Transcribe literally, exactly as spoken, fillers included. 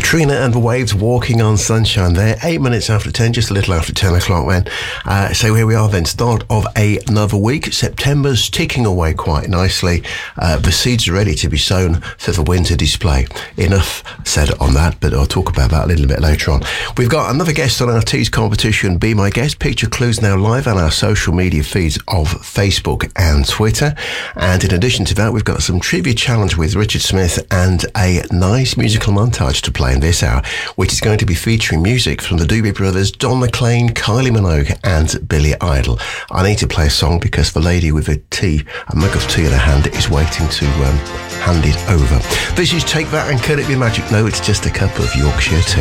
Katrina and the Waves, Walking on Sunshine there. Eight minutes after ten, just a little after ten o'clock then. Uh, so here we are then, start of another week. September's ticking away quite nicely. Uh, the seeds are ready to be sown for the winter display. Enough said on that, but I'll talk about that a little bit later on. We've got another guest on our Tease competition, Be My Guest. Picture clues now live on our social media feeds of Facebook and Twitter. And in addition to that, we've got some trivia challenge with Richard Smith and a nice musical montage to play in this hour, which is going to be featuring music from the Doobie Brothers, Don McLean, Kylie Minogue and Billy Idol. I need to play a song because the lady with a tea, a mug of tea in her hand, is waiting to um, hand it over. This is Take That and Could It Be Magic? No, it's just a cup of Yorkshire tea.